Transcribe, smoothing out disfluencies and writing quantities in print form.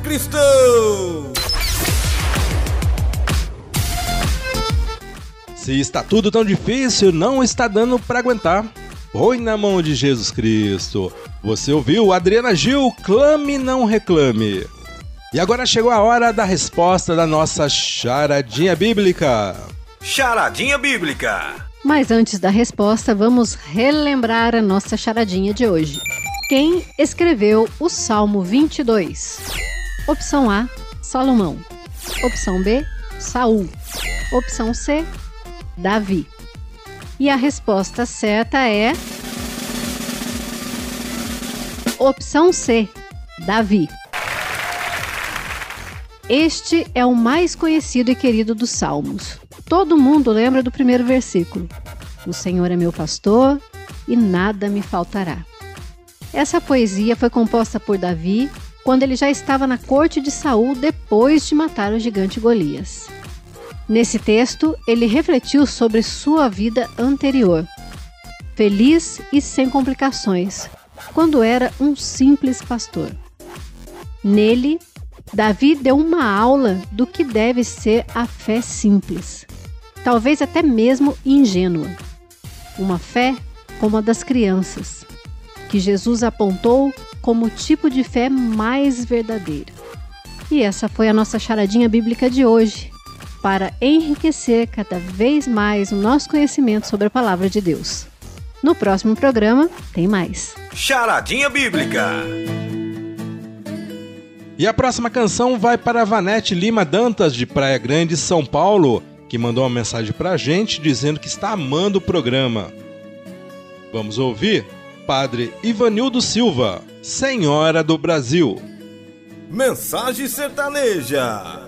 cristão! Se está tudo tão difícil, não está dando para aguentar, põe na mão de Jesus Cristo. Você ouviu Adriana Gil, Clame Não Reclame. E agora chegou a hora da resposta da nossa charadinha bíblica. Charadinha bíblica. Mas antes da resposta, vamos relembrar a nossa charadinha de hoje. Quem escreveu o Salmo 22? Opção A, Salomão. Opção B, Saul. Opção C, Davi. E a resposta certa é... Opção C, Davi. Este é o mais conhecido e querido dos Salmos. Todo mundo lembra do primeiro versículo. O Senhor é meu pastor e nada me faltará. Essa poesia foi composta por Davi quando ele já estava na corte de Saul depois de matar o gigante Golias. Nesse texto, ele refletiu sobre sua vida anterior, feliz e sem complicações, quando era um simples pastor. Nele, Davi deu uma aula do que deve ser a fé simples, talvez até mesmo ingênua. Uma fé como a das crianças, que Jesus apontou como o tipo de fé mais verdadeira. E essa foi a nossa charadinha bíblica de hoje, para enriquecer cada vez mais o nosso conhecimento sobre a Palavra de Deus. No próximo programa, tem mais. Charadinha bíblica. E a próxima canção vai para a Vanete Lima Dantas, de Praia Grande, São Paulo, que mandou uma mensagem pra gente dizendo que está amando o programa. Vamos ouvir Padre Ivanildo Silva, Senhora do Brasil. Mensagem sertaneja.